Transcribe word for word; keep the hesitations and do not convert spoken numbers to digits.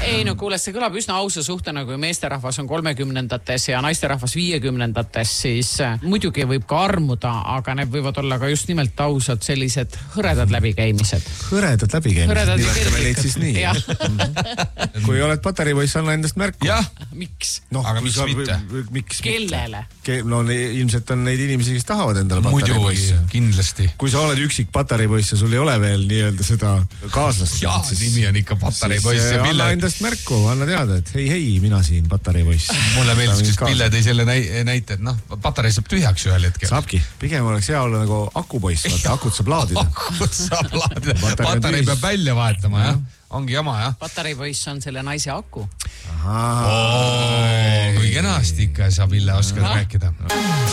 ei no kuule, see kõlab üsna ausa suhtena, kui meesterahvas on kolmekümnendates ja naisterahvas viiekümnendates, siis muidugi võib ka armuda, aga need võivad olla ka just nimelt ausad sellised hõredad läbikäimised. Hõredad läbikäimised, nimetame neid siis nii. Kui oled patareipoiss, anna endast märku. Jah. Miks? No, aga miks sa, mitte? Miks kellele? Ke, no ilmselt on neid inimesi, kes tahavad endale patareipoisse. Muidu, kindlasti. Kui sa oled üksik patareipoiss ja sul ei ole veel nii-öelda seda kaaslast. Jaa, siis, nimi on ikka patareipoiss. Anna Pille... endast märku, anna teada, et hei, hei, mina siin patareipoiss. Mulle meeldis, kes Pille tõi selle näite, et noh, patarei saab tühjaks ühel hetkel. Saabki. Pigem oleks hea olla nagu akupoiss, vaata, akut saab laadida. Akut saab laadida. Patarei peab välja vahetama, jah. Ongi jama, jah. Patareipoiss on selle naise aku. Ahaa. Kui kenasti ikka sa, Pille, oskad rääkida.